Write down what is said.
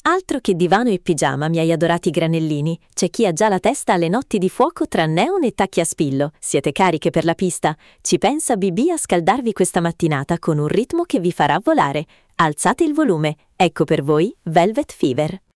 Altro che divano e pigiama, miei adorati granellini. C'è chi ha già la testa alle notti di fuoco tra neon e tacchi a spillo. Siete cariche per la pista? Ci pensa BB a scaldarvi questa mattinata con un ritmo che vi farà volare. Alzate il volume. Ecco per voi Velvet Fever.